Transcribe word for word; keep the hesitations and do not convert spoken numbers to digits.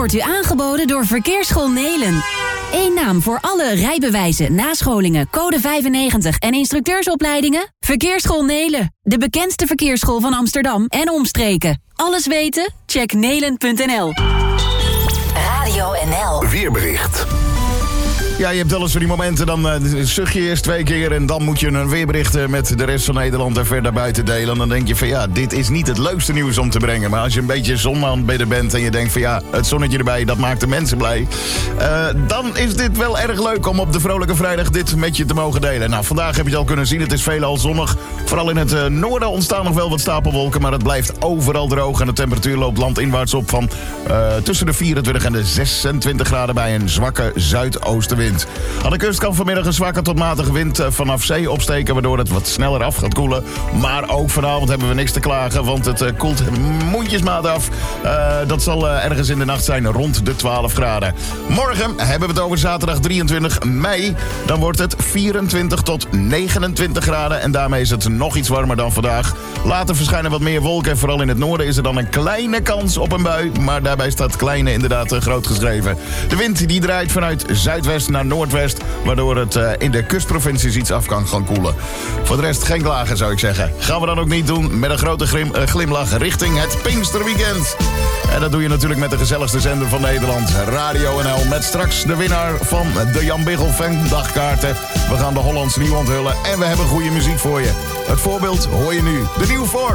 wordt u aangeboden door Verkeersschool Nelen. Eén naam voor alle rijbewijzen, nascholingen, code vijfennegentig en instructeursopleidingen? Verkeersschool Nelen, de bekendste verkeersschool van Amsterdam en omstreken. Alles weten? Check nelen punt n l. Radio N L. Weerbericht. Ja, je hebt wel eens van die momenten, dan uh, zucht je eerst twee keer en dan moet je een weerbericht uh, met de rest van Nederland en verder buiten delen. En dan denk je van ja, dit is niet het leukste nieuws om te brengen. Maar als je een beetje zonaanbidden bent en je denkt van ja, het zonnetje erbij, dat maakt de mensen blij. Uh, dan is dit wel erg leuk om op de Vrolijke Vrijdag dit met je te mogen delen. Nou, vandaag heb je het al kunnen zien, het is veelal zonnig. Vooral in het uh, noorden ontstaan nog wel wat stapelwolken, maar het blijft overal droog. En de temperatuur loopt landinwaarts op van uh, tussen de vierentwintig en de zesentwintig graden bij een zwakke zuidoostenwind. Aan de kust kan vanmiddag een zwakke tot matige wind vanaf zee opsteken, waardoor het wat sneller af gaat koelen. Maar ook vanavond hebben we niks te klagen, want het uh, koelt mondjesmaat af. Uh, dat zal uh, ergens in de nacht zijn rond de twaalf graden. Morgen hebben we het over zaterdag drieëntwintig mei. Dan wordt het vierentwintig tot negenentwintig graden en daarmee is het nog iets warmer dan vandaag. Later verschijnen wat meer wolken en vooral in het noorden is er dan een kleine kans op een bui. Maar daarbij staat kleine inderdaad uh, groot geschreven. De wind die draait vanuit zuidwest naar noordwest, waardoor het uh, in de kustprovincies iets af kan gaan koelen. Voor de rest geen klagen, zou ik zeggen. Gaan we dan ook niet doen met een grote grim, uh, glimlach richting het Pinksterweekend. En dat doe je natuurlijk met de gezelligste zender van Nederland, Radio N L. Met straks de winnaar van de Jan Biggel Fan dagkaarten. We gaan de Hollands nieuw onthullen en we hebben goede muziek voor je. Het voorbeeld hoor je nu. De New Force.